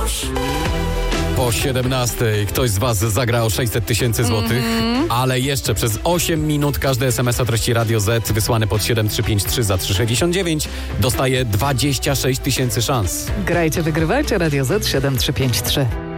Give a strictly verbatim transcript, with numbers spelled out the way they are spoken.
już. Po siedemnastej ktoś z was zagra o sześćset tysięcy złotych, mm-hmm. ale jeszcze przez osiem minut każdy es em es o treści Radio Z wysłany pod siedem trzy pięć trzy za trzy sześćdziesiąt dziewięć dostaje dwadzieścia sześć tysięcy szans. Grajcie, wygrywajcie. Radio Z siedem trzy pięć trzy.